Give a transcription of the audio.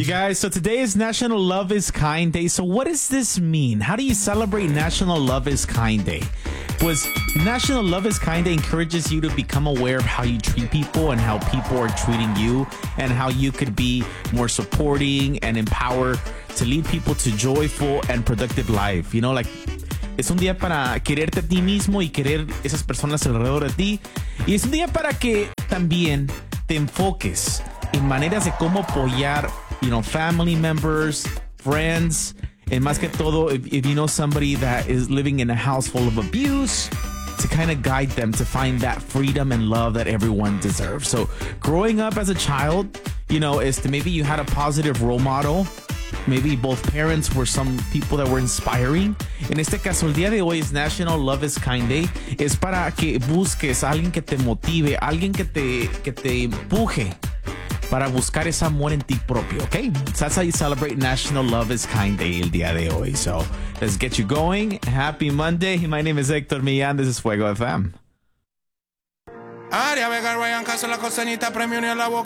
You guys, so today is National Love is Kind Day. So what does this mean? How do you celebrate National Love is Kind Day? Pues National Love is Kind Day encourages you to become aware of how you treat people and how people are treating you and how you could be more supporting and empower to lead people to joyful and productive life. You know, like, es un día para quererte a ti mismo y querer esas personas alrededor de ti. Y es un día para que también te enfoques en maneras de cómo apoyar, you know, family members, friends, and más que todo, if you know somebody that is living in a house full of abuse, to kind of guide them to find that freedom and love that everyone deserves. So growing up as a child, you know, maybe you had a positive role model. Maybe both parents were some people that were inspiring. En este caso, el día de hoy es National Love is Kind Day. Es para que busques a alguien que te motive, alguien que te empuje para buscar ese amor en ti propio, okay? So that's how you celebrate National Love is Kind Day el día de hoy. So let's get you going. Happy Monday. My name is Héctor Millán. This is Fuego FM. Aria Vega, Ryan Castro, la costeñita, premio ni a la boca.